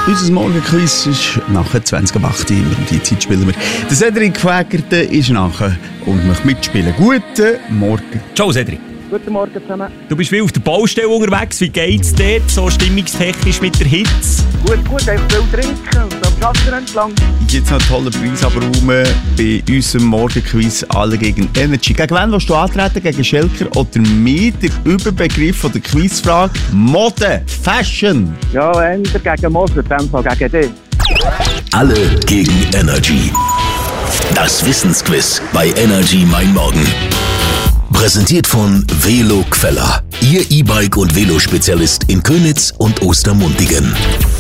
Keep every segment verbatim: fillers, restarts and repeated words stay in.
Unser Morgenquiz ist nachher zwanzig Uhr acht. Um die Zeit spielen wir. Der Cedric Quägerte ist nachher und möchte mitspielen. Guten Morgen. Ciao, Cedric. Guten Morgen zusammen. Du bist viel auf der Baustelle unterwegs. Wie geht's dort, so stimmungstechnisch mit der Hitze? Gut, gut, einfach viel trinken und am Schatten entlang. Jetzt noch einen tollen Preis abräumen bei unserem Morgenquiz «Alle gegen Energy». Gegen wen willst du antreten? Gegen Schelker oder mich? Der Überbegriff von der Quizfrage Mode, Fashion. Ja, entweder gegen Moser, dann Fall gegen dich. Alle gegen Energy. Das Wissensquiz bei Energy Mein Morgen. Präsentiert von Velo Queller. Ihr E-Bike- und Velo-Spezialist in Köniz und Ostermundigen.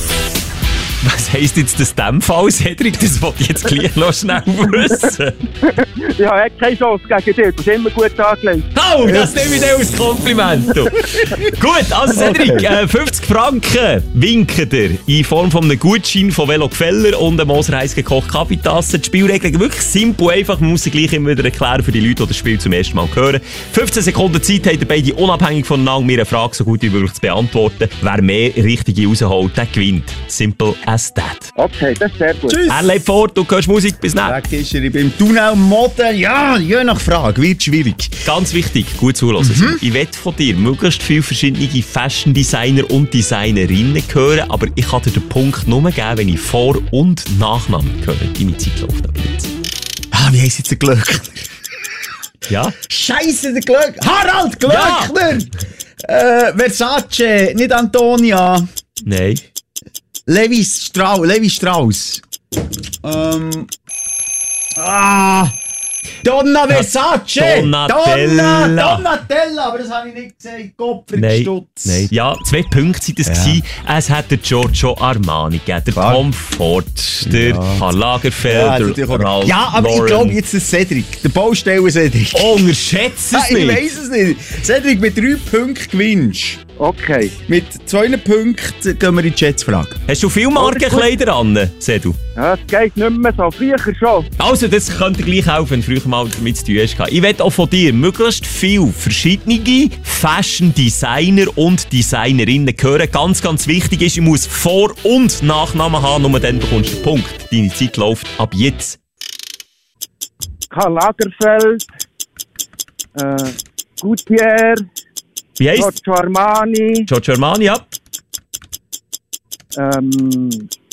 Was heisst jetzt das in diesem Fall, Cedric? Das wollte ich jetzt gleich noch schnell wissen. Ja, er hat keine Chance gegen dich. Du bist immer gut angelegt. Oh, das nehme ich dir als Kompliment. Du. Gut, also Cedric, Okay. äh, fünfzig Franken winken dir in Form von einem Gutschein von Velo Queller und einem Moser-Heiss gekocht Kaffeetasse. Die Spielregeln wirklich simpel, einfach. Man muss sie gleich immer wieder erklären für die Leute, die das Spiel zum ersten Mal hören. fünfzehn Sekunden Zeit haben beide unabhängig voneinander, mir eine Frage so gut wie möglich zu beantworten. Wer mehr Richtige rausholt, der gewinnt. Simple as that. Okay, das ist sehr gut. Tschüss. Er lebt vor, du hörst Musik, bis dann. Weg ist er, ich bin im Tunnel Mode. Ja, je nach Frage, wird schwierig. Ganz wichtig, gut zuhören. Mhm. Ich will von dir möglichst viele verschiedene Fashion-Designer und Designerinnen hören, aber ich kann dir den Punkt nur geben, wenn ich Vor- und Nachnamen höre. Deine Zeit läuft aber jetzt. Ah, wie heisst jetzt der Glöckner? Ja? Scheisse, der Glöckner. Harald Glöckner! Äh, Versace, nicht Antonia. Nein. Levi Strauss. Levi Strauss. Ähm. Ah! Donna Versace! Donatella. Donna, Donatella! Aber das habe ich nicht gesagt. Gott, Nein, Stutz. nein. Ja, zwei Punkte sind das Ja. gewesen. Es hat der Giorgio Armani gegeben, der Klar. Tom Ford, der Ja. Karl Ja, Lagerfeld, natürlich der auch. Ralph Ja, aber Lauren. ich glaube jetzt der Cedric. Der Baustellen-Cedric. Unterschätze Ah, es ich nicht. weiss es nicht. Cedric, mit drei Punkten gewinnst. Okay. Mit zwei Punkten gehen wir in die Schätzfrage. Hast du viele Markenkleider an, Sedu? Ja, es geht nicht mehr so. Früher schon. Also, das könnte gleich auch, wenn du früher mal damit zu tun hast. Ich will auch von dir möglichst viele verschiedene Fashion-Designer und Designerinnen hören. Ganz, ganz wichtig ist, ich muss Vor- und Nachnamen haben, nur dann bekommst du den Punkt. Deine Zeit läuft ab jetzt. Karl Lagerfeld. Äh, Gutierre. Wie heisst Giorgio Armani. Giorgio Armani, ja. Ähm,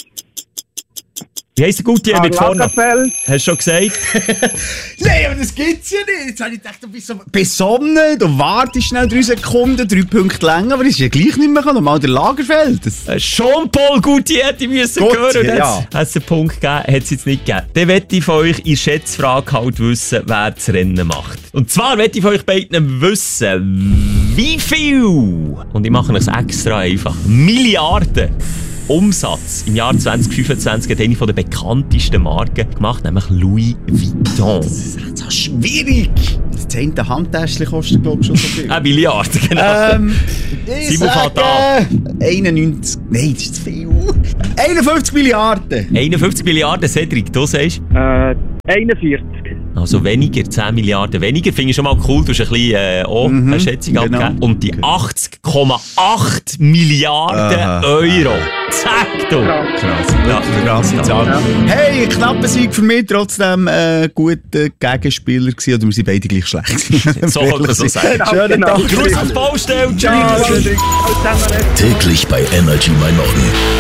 Wie heisst der Gute Karl mit vorne? Lagerfeld. Hast du schon gesagt? Nein, aber das gibt's ja nicht. Jetzt habe ich gedacht, du bist so besonnen, du wartest schnell drei Sekunden, drei Punkte länger, aber das ist ja gleich nicht mehr normal der Lagerfeld. Das Äh, Jean-Paul Gaultier hätte ich müssen Gaultier, hören. Und ja. jetzt hat es einen Punkt gegeben, hat es jetzt nicht gegeben. Dann möchte ich von euch in der Schätzfrage halt wissen, wer das Rennen macht. Und zwar möchte ich von euch beiden wissen, wie viel, und ich mache es extra einfach, Milliarden Umsatz im Jahr zwanzig fünfundzwanzig hat eine von der bekanntesten Marken gemacht, nämlich Louis Vuitton. das ist so schwierig. Das zehnte Handtäschchen kostet, glaube ich, schon so viel. Eine Milliarde, genau. Ähm, ich Simon fängt an. einundneunzig. Nein, das ist zu viel. einundfünfzig Milliarden. einundfünfzig Milliarden, Cedric, du sagst? Äh, einundvierzig. Also weniger, zehn Milliarden weniger. Finde ich schon mal cool, du hast ein bisschen äh, auch Mhm, eine Schätzung genau. abgegeben. Und die achtzig Komma acht Milliarden Aha. Euro. Zack, du. Krass, Ja. wirklich krasse Zahl. Hey, knapper Sieg für mich, trotzdem äh, guter Gegenspieler gewesen, oder wir sind beide gleich schlecht. So kann man so sagen. Schönen Genau. Tag. Gruß auf die Baustelle. Ciao, Tschüss. Cedric. Alles zusammen. Täglich bei Energy Mein Morgen.